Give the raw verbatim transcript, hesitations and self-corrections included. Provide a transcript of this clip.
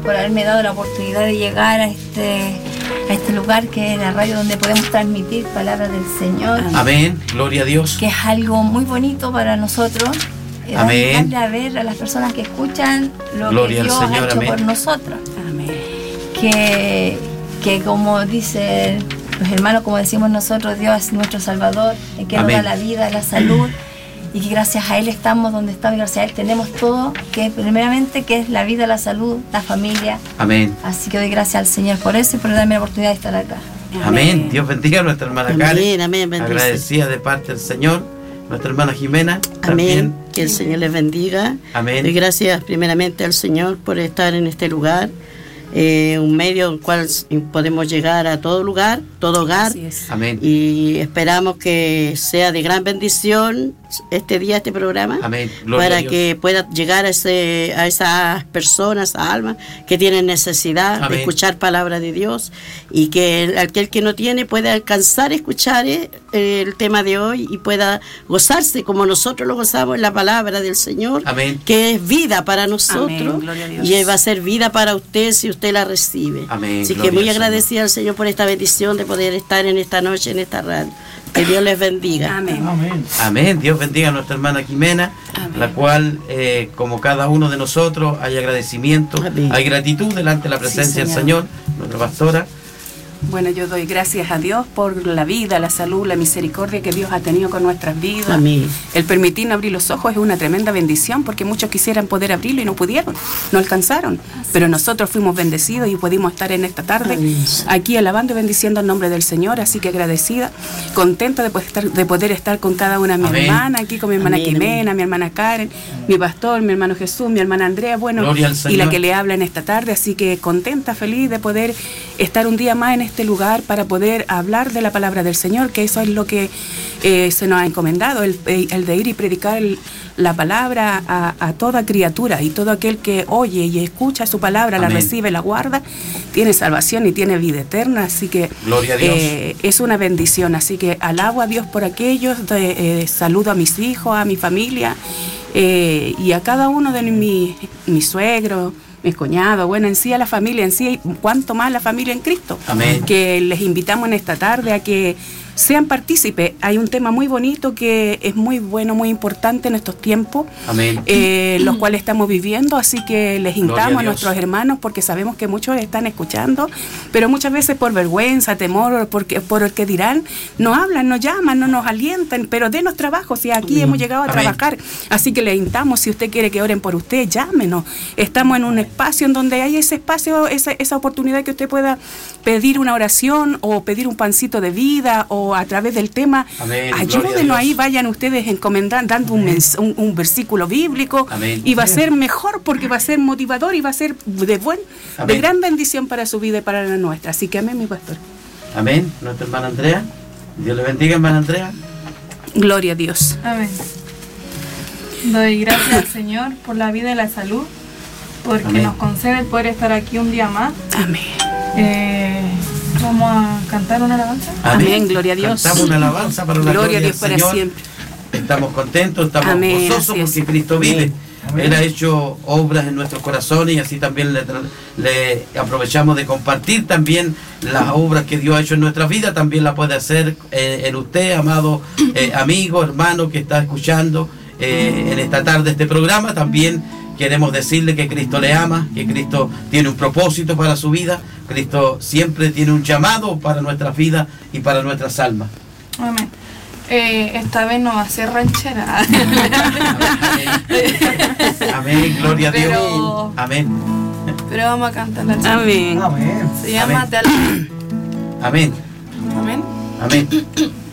por haberme dado la oportunidad de llegar a este, a este lugar que es la radio donde podemos transmitir palabras del Señor. Amén, gloria a Dios. Que es algo muy bonito para nosotros. Eh, Amén. Darle a ver a las personas que escuchan lo Gloria que Dios al Señor, ha hecho amén. por nosotros. Amén. Que, que como dicen los hermanos, como decimos nosotros, Dios es nuestro Salvador, el que Amén. nos da la vida, la salud, y que gracias a Él estamos donde estamos, y gracias a Él tenemos todo, que primeramente que es la vida, la salud, la familia. Amén. Así que doy gracias al Señor por eso y por darme la oportunidad de estar acá. Amén. Dios bendiga a nuestra hermana Amén, Karen. amén, bendice. Agradecida de parte del Señor. Nuestra hermana Jimena. Amén. También. Que el Señor les bendiga. Amén. Doy gracias primeramente al Señor por estar en este lugar, eh, un medio en el cual podemos llegar a todo lugar, todo hogar. Así es. Amén. Y esperamos que sea de gran bendición este día, este programa. Amén. Gloria a Para Dios. que pueda llegar a, ese, a esas personas, a almas que tienen necesidad Amén. de escuchar palabra de Dios, y que el, aquel que no tiene pueda alcanzar a escuchar eh, el tema de hoy y pueda gozarse como nosotros lo gozamos en la palabra del Señor. Amén. Que es vida para nosotros. Amén. Gloria a Dios. Y va a ser vida para usted si usted la recibe. Amén. Así que Gloria muy al agradecida al Señor por esta bendición de poder estar en esta noche en esta radio. Que Dios les bendiga. Amén. Amén. Dios bendiga a nuestra hermana Jimena, Amén. la cual, eh, como cada uno de nosotros, hay agradecimiento, Amén. hay gratitud delante de la presencia del Señor, nuestra pastora. Bueno, yo doy gracias a Dios por la vida, la salud, la misericordia que Dios ha tenido con nuestras vidas. Amén. El permitirnos abrir los ojos es una tremenda bendición, porque muchos quisieran poder abrirlo y no pudieron, no alcanzaron. Pero nosotros fuimos bendecidos y pudimos estar en esta tarde Amén. aquí alabando y bendiciendo el nombre del Señor. Así que agradecida, contenta de poder estar, de poder estar con cada una de mis Amén. hermanas, aquí con mi hermana Amén, Jimena, mi hermana Karen, mi pastor, mi hermano Jesús, mi hermana Andrea, bueno, Gloria al y Señor. la que le habla en esta tarde. Así que contenta, feliz de poder estar un día más en este lugar para poder hablar de la palabra del Señor, que eso es lo que eh, se nos ha encomendado, el, el de ir y predicar el, la palabra a, a toda criatura, y todo aquel que oye y escucha su palabra, Amén. la recibe, la guarda, tiene salvación y tiene vida eterna. Así que Gloria a Dios. eh, es una bendición. Así que alabo a Dios por aquellos, de, eh, saludo a mis hijos, a mi familia, eh, y a cada uno de mis mi suegros, mis cuñados, bueno, en sí a la familia, en sí, cuanto más la familia en Cristo. Amén. Que les invitamos en esta tarde a que sean partícipes. Hay un tema muy bonito que es muy bueno, muy importante en estos tiempos, Amén. eh, los cuales estamos viviendo, así que les Gloria a instamos a, Dios. nuestros hermanos, porque sabemos que muchos están escuchando, pero muchas veces por vergüenza, temor, porque, por el que dirán, no hablan, no llaman, no nos alientan, pero denos trabajo, si aquí hemos llegado a Amén. trabajar. Así que les instamos, si usted quiere que oren por usted, llámenos. Estamos en un espacio en donde hay ese espacio, esa, esa oportunidad que usted pueda pedir una oración o pedir un pancito de vida, o a través del tema. Amén. Gloria a Ayúdenos Dios. ahí, vayan ustedes encomendando, dando un, mens- un, un versículo bíblico. Amén. Y va a ser mejor, porque va a ser motivador y va a ser de buen, Amén. de gran bendición para su vida y para la nuestra. Así que amén, mi pastor. Amén. Nuestra hermana Andrea. Dios le bendiga, hermana Andrea. Gloria a Dios. Amén. Doy gracias al Señor por la vida y la salud, porque Amén. nos concede el poder estar aquí un día más. Amén. Eh, vamos a cantar una alabanza. Amén, gloria a Dios. Cantamos una alabanza para la Gloria gloria a Dios del para Señor. siempre. Estamos contentos, estamos Amén, gozosos así es. porque Cristo vive. Él ha hecho obras en nuestros corazones, y así también le, tra- le aprovechamos de compartir también las obras que Dios ha hecho en nuestra vida. También la puede hacer eh, en usted, amado eh, amigo, hermano que está escuchando eh, en esta tarde este programa. También queremos decirle que Cristo le ama, que Cristo tiene un propósito para su vida. Cristo siempre tiene un llamado para nuestras vidas y para nuestras almas. Amén. Eh, esta vez no va a ser ranchera. Amén, gloria a Dios. Pero- Amén, Pero vamos a cantar la Amén. amén, Se llama Amén. Te alabo. amén, Amén. amén.